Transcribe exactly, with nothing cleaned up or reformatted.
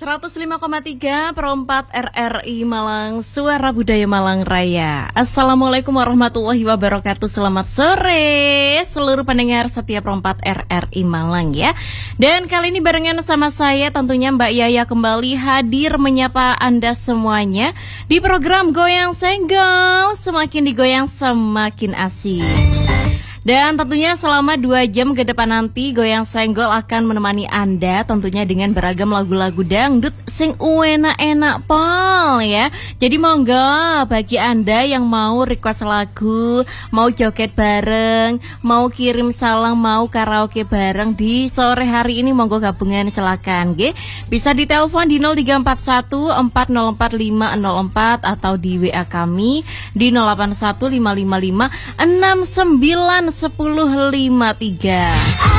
seratus lima koma tiga Perempat R R I Malang, Suara Budaya Malang Raya. Assalamualaikum warahmatullahi wabarakatuh. Selamat sore seluruh pendengar setia Perempat R R I Malang ya. Dan kali ini barengan sama saya tentunya Mbak Yaya kembali hadir menyapa Anda semuanya di program Goyang Senggol. Semakin digoyang semakin asik. Dan tentunya selama dua jam ke depan nanti Goyang Senggol akan menemani Anda tentunya dengan beragam lagu-lagu dangdut sing enak-enak pol ya. Jadi monggo bagi Anda yang mau request lagu, mau joget bareng, mau kirim salam, mau karaoke bareng di sore hari ini, monggo gabungan silakan nggih. Bisa ditelepon di nol tiga empat satu empat nol empat lima nol empat atau di W A kami di nol delapan satu lima lima lima enam sembilan sepuluh lima tiga.